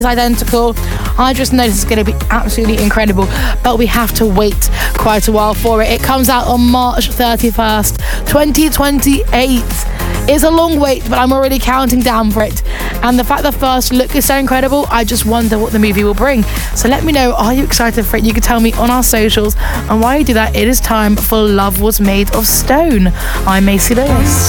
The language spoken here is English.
identical. I just know this is going to be absolutely incredible, but we have to wait quite a while for it. It comes out on March 31st, 2028. It's a long wait, but I'm already counting down for it. And the fact the first look is so incredible, I just wonder what the movie will bring. So let me know, are you excited for it? You can tell me on our socials. And while you do that, it is time for Love Was Made of Stone. I'm Macy Lewis.